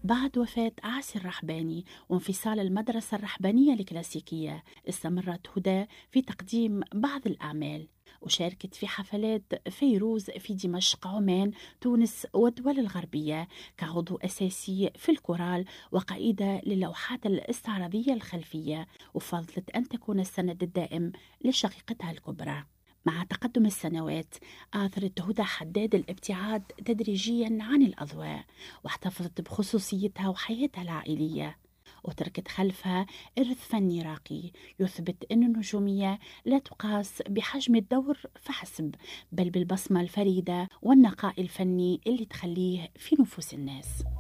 بعد وفاة عاصي الرحباني وانفصال المدرسة الرحبانية الكلاسيكية، استمرت هدى في تقديم بعض الأعمال، وشاركت في حفلات فيروز في دمشق، عمان، تونس والدول الغربية، كعضو أساسي في الكورال وقائدة للوحات الاستعراضية الخلفية، وفضلت أن تكون السند الدائم لشقيقتها الكبرى. مع تقدم السنوات آثرت هدى حداد الابتعاد تدريجيا عن الأضواء، واحتفظت بخصوصيتها وحياتها العائلية، وتركت خلفها إرث فني راقي يثبت أن النجومية لا تقاس بحجم الدور فحسب، بل بالبصمة الفريدة والنقاء الفني اللي تخليه في نفوس الناس.